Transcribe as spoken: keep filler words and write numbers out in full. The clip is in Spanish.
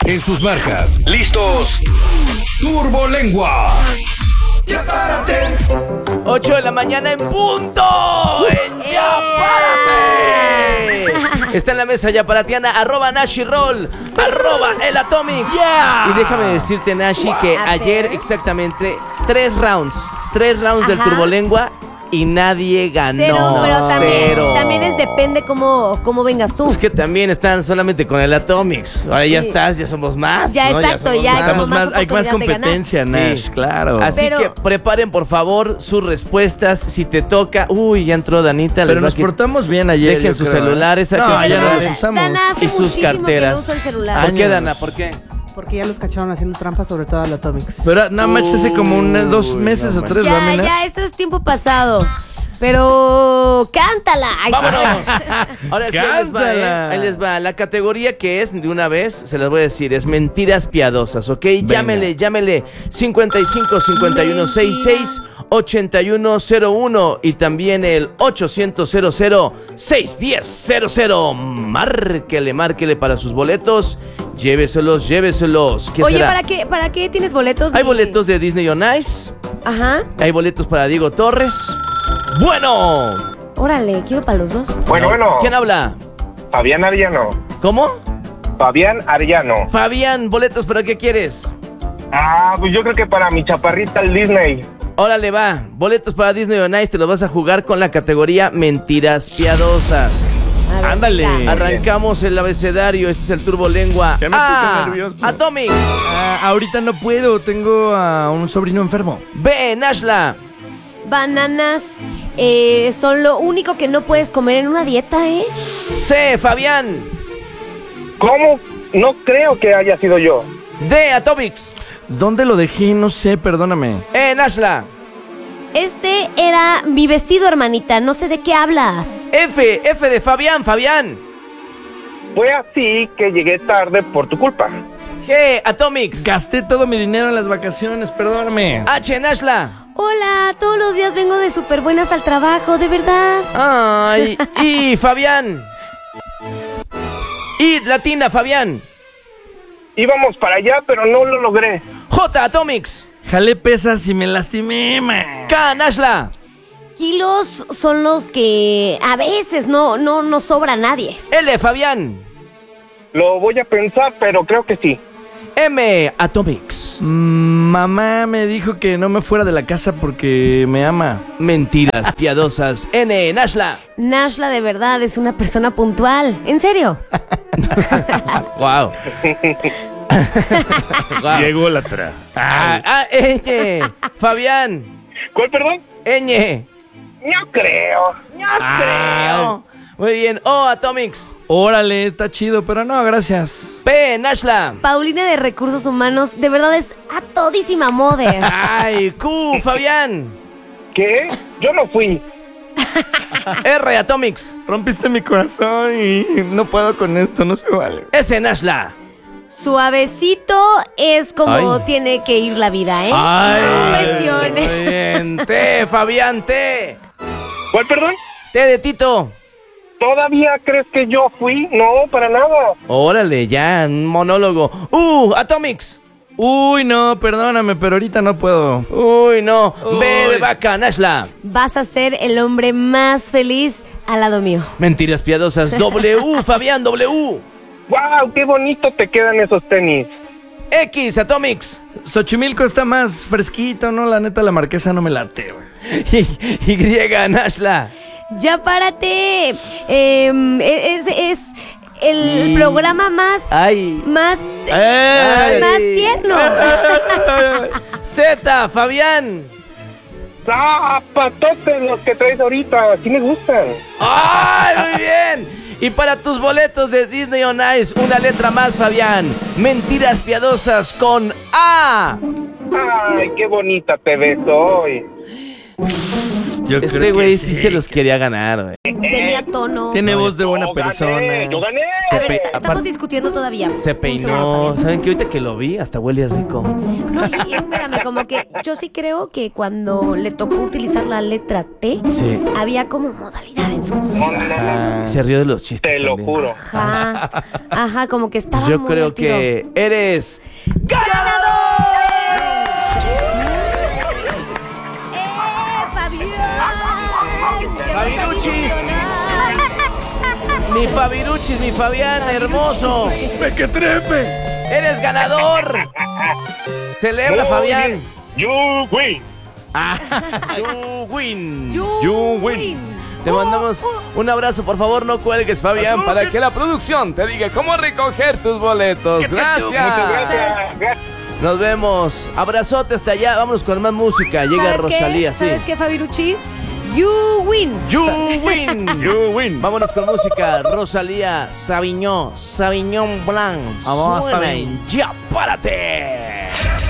En sus marcas, listos, Turbolengua. ¡Ya párate! ocho de la mañana en punto. En Ya Párate. Está en la mesa yaparatiana, arroba Nashi Roll, arroba el Atomics. Yeah. Y déjame decirte, Nashi, wow, que ayer exactamente tres rounds, tres rounds Ajá. del Turbolengua y nadie ganó. Cero, pero también, Cero. también es depende cómo, cómo vengas tú. Es que también están solamente con el Atomics. Ahora ya sí. estás, ya somos más. Ya, ¿no? exacto, ya, ya más. Estamos más más, hay más competencia, Nash, sí. claro. Así pero... que preparen, por favor, sus respuestas. Si te toca, uy, ya entró Danita. Pero nos que... portamos bien ayer. Dejen sus creo, celulares. ¿eh? No, aquí ya no los usamos. Dana hace y sus carteras. Que no usa el celular. ¿Por qué, Dana? ¿Por qué? Porque ya los cacharon haciendo trampas, sobre todo al Atomics. Pero nada más hace como una, dos meses no, o tres, ya, ¿no, ya, esto es tiempo pasado. Pero cántala. Ay, vámonos. Ahora sí, ahí les, va, ¿eh? Cántala. ahí les va. La categoría que es, de una vez, se las voy a decir, es mentiras piadosas, ¿ok? Venga. Llámele, llámele. cincuenta y cinco, cincuenta y uno, sesenta y seis, ochenta y uno cero uno y también el ochocientos, cero cero, seiscientos diez, cero cero. Márquele, márquele para sus boletos. Lléveselos, lléveselos. ¿Qué Oye, será? ¿para qué, ¿para qué tienes boletos? Hay de... boletos de Disney on Ice. Ajá. Hay boletos para Diego Torres. Bueno. Órale, quiero para los dos. Bueno, bueno. ¿Quién habla? Fabián Arellano. ¿Cómo? Fabián Arellano. Fabián, ¿boletos para qué quieres? Ah, pues yo creo que para mi chaparrita el Disney. Órale, va. Boletos para Disney on Ice, te los vas a jugar con la categoría Mentiras Piadosas. Ver, ándale. venga. Arrancamos el abecedario, este es el Turbolengua. Ya me A, puse nervioso. Atomic. Ah, ahorita no puedo, tengo a un sobrino enfermo. B, Nashla. Bananas eh, son lo único que no puedes comer en una dieta, ¿eh? C, Fabián. ¿Cómo? No creo que haya sido yo. D, Atomics. ¿Dónde lo dejé? No sé, perdóname. E, Nashla. Este era mi vestido, hermanita. No sé de qué hablas. F, F de Fabián, Fabián. Fue así que llegué tarde por tu culpa. G, Atomics. Gasté todo mi dinero en las vacaciones, perdóname. H, Nashla. Hola, todos los días vengo de súper buenas al trabajo, de verdad. Ay, I, Fabián. I, Latina, Fabián. Íbamos para allá, pero no lo logré. J, Atomics. Jalé pesas y me lastimé, man. K, Nashla. Kilos son los que a veces no, no, no sobra a nadie. L, Fabián. Lo voy a pensar, pero creo que sí. M, Atomics. Mm, mamá me dijo que no me fuera de la casa porque me ama. Mentiras piadosas. N, Nashla. Nashla de verdad es una persona puntual. ¿En serio? Wow. Wow. Llegó la tra. Ah, ah, Ñ. Fabián. ¿Cuál, perdón? Ñ. No creo. No creo. Muy bien. O, Atomics. Órale, está chido, pero no, gracias. P, Nashla. Paulina de Recursos Humanos de verdad es a todísima moder. Ay, Q, Fabián. ¿Qué? Yo no fui. R, Atomics. Rompiste mi corazón y no puedo con esto, no se vale. S, Nashla. Suavecito es como Ay. tiene que ir la vida, ¿eh? Ay, no presiones. muy bien. T, Fabián, T. ¿Cuál, perdón? T de Tito. ¿Todavía crees que yo fui? No, para nada. Órale, ya, un monólogo. U, Atomics. Uy, no, perdóname, pero ahorita no puedo. Uy, no. B de Uy. vaca, Nashla. Vas a ser el hombre más feliz al lado mío. Mentiras piadosas. W, Fabián, W. ¡Wow! ¡Qué bonito te quedan esos tenis! X, Atomics. Xochimilco está más fresquito, ¿no? La neta, la marquesa no me late, güey. Y, y, Nashla. Ya párate. Eh, es, es el Y- programa más, Ay. más, Ay. más tierno. Z, Fabián. ¡Ah, patotes los que traes ahorita! ¡Sí me gustan! ¡Ay, muy bien! Y para tus boletos de Disney on Ice, una letra más, Fabián. Mentiras piadosas con A. ¡Ay, qué bonita te ves hoy! Yo creo Este que güey sí se los quería ganar, güey. Tenía tono. Tiene voz de buena Yo gané, persona. yo gané. A ver, pe- está- estamos aparte- discutiendo todavía. Se Un segundo, peinó. Fabián. ¿Saben qué? Ahorita que lo vi, hasta huele rico. No, y, y espérame, como que yo sí creo que cuando le tocó utilizar la letra T, Sí. había como modalidad en su voz. No, no, no, no. Ah, se rió de los chistes. Te lo también. juro. Ajá, ajá, como que estaba Yo muy creo al tiro. que eres ganador. ¡Eh, Fabián! ¡Qué Fabiruchis. emocionante! Mi Fabiruchis, mi Fabián, hermoso. ¡Me que trefe! Eres ganador. Celebra, Muy Fabián. bien. You win. You win. You win. Te mandamos un abrazo, por favor, no cuelgues, Fabián, para que la producción te diga cómo recoger tus boletos. Muchas Gracias. gracias. Gracias. Nos vemos. Abrazote hasta allá. Vámonos con más música. Llega ¿Sabes Rosalía, qué? sí. ¿Sabes qué, Fabiruchis? You win. You win. You win. Vámonos con música. Rosalía, Sauvignon, Sauvignon Blanc. Vamos, Suena Sauvignon. en Ya Párate.